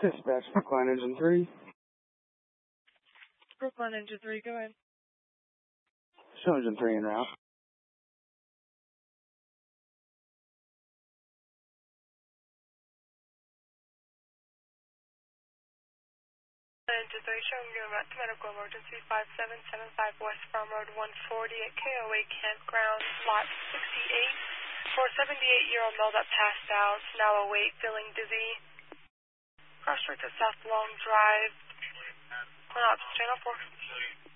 Dispatch, Brookline Engine 3. Brookline Engine 3, go ahead. Show Engine 3 en route. Engine 3, showing you about to medical emergency 5775 West Farm Road 140 at KOA Campground, lot 68. For a 78-year-old male that passed out, now awake, feeling dizzy. Cross street to South Long Drive. Ops, channel 4.